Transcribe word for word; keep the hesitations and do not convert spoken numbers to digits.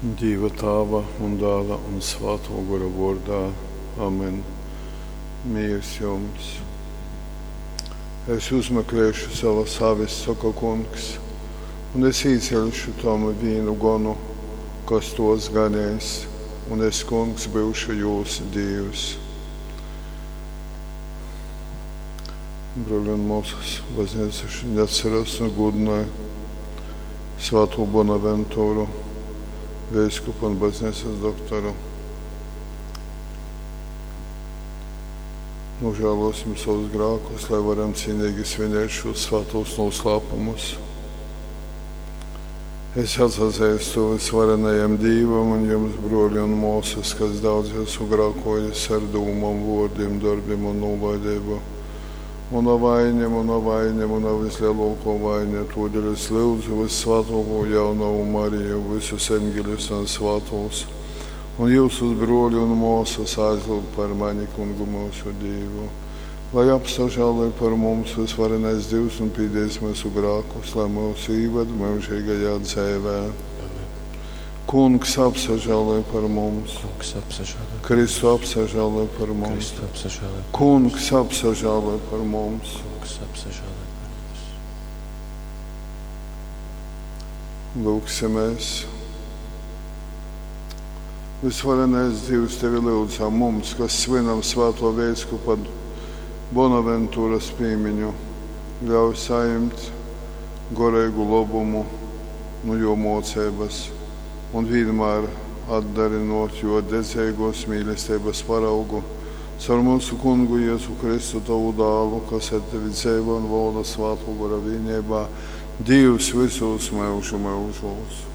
Dieva Tēva un Dēla un Svētā gara vārdā. Amen. Mīrs jums. Es uzmeklēšu savas avis, saka kungs, un es izcelšu tam vienu ganu, kas tos ganēs, un es, kungs, būšu jūsu Dievs. Brāļi un mūsas baznīca neatceras un gudināja Svēto Bonaventūru, vīskupu un baznīcas doktoru. Nožēlosim savus grēkus, lai varam cienīgi svinēt šos svētos noslēpumus. Es atzīstu visvarenajam Dievam un jums, brāļi un mūsas, kas daudz esmu grēkojis ar domām, vārdiem, darbiem un nolaidību. Mana vaina, mana vaina, mana vislielākā vaina, tādēļ es lūdzu Vissvētāko Jaunavu Mariju, visus eņģeļus un svētos, un jūsus brāļi un mūsas aizlūgt par mani, kungu mūsu Dievu, lai apsažālē par mums visvarenais Dievs un pīdēs mūsu grēkus, lai mūsu īved mūžīgajā dzīvē. Kungs apsažālē par mums, Kristu apsažālē par mums, Kungs apsažālē par mums. Lūksimies. Visvarenais Dievs, tevi lūdzam mums, kas svinam Svēto vīskupa Bonaventūras piemiņu, ļauj saņemt garīgu labumu no jo mocības un vienmēr atdarinot jo dedzīgos mīlestības paraugu caur mūsu kungu Jēzu Kristu, tavu dēlu, kas ar tevi dzīvo un valda Svētā gara vienībā, Dievs visos mūžu mūžos.